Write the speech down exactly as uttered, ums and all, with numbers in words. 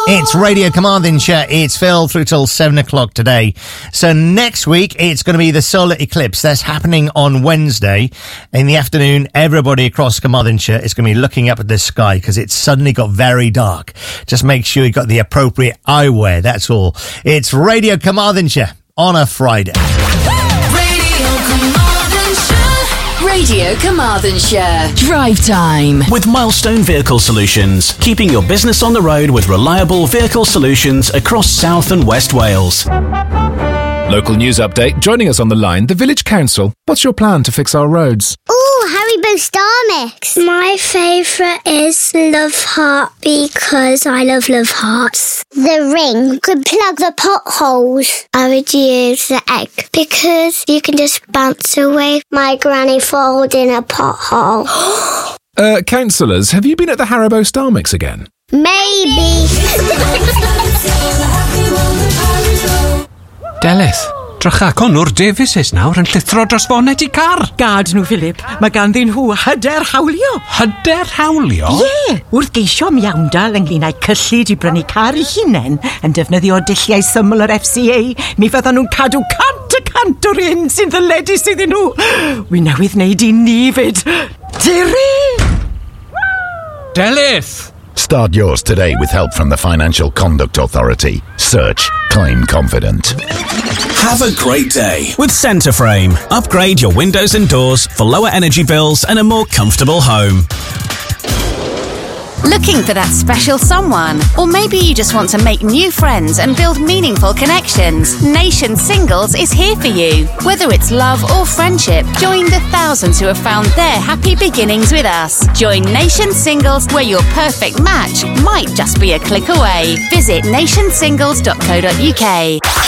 It's Radio Carmarthenshire. It's Phil through till seven o'clock today. So next week, it's going to be the solar eclipse. That's happening on Wednesday in the afternoon. Everybody across Carmarthenshire is going to be looking up at the sky because it's suddenly got very dark. Just make sure you've got the appropriate eyewear. That's all. It's Radio Carmarthenshire on a Friday. Radio Carmarthenshire. Drive time. With Milestone Vehicle Solutions. Keeping your business on the road with reliable vehicle solutions across South and West Wales. Local news update. Joining us on the line, the Village Council. What's your plan to fix our roads? Ooh, Haribo Star Mix. My favourite is Love Heart because I love Love Hearts. The ring could plug the potholes. I would use the egg because you can just bounce away my granny falls in a pothole. uh, councillors, have you been at the Haribo Star Mix again? Maybe. Delith, drycha, Conwr Davies is nawr yn llithro dros fonet i car. Gad nhw, Philip. Mae ganddyn nhw hyder hawlio. Hyder hawlio? Ie, yeah. Wrth geisio miawndal ynglyn â'i cyllid i brynu car i hunain yn defnyddio dulliau syml yr F C A, mi fyddan nhw'n cadw cant y cant o'r un sy'n ddyledus iddyn nhw. Wi newydd wneud i ni fyd. Diri! Delith! Start yours today with help from the Financial Conduct Authority. Search Claim Confident. Have a great day with Centreframe. Upgrade your windows and doors for lower energy bills and a more comfortable home. Looking for that special someone? Or maybe you just want to make new friends and build meaningful connections? Nation Singles is here for you. Whether it's love or friendship, join the thousands who have found their happy beginnings with us. Join Nation Singles, where your perfect match might just be a click away. Visit nation singles dot co dot uk.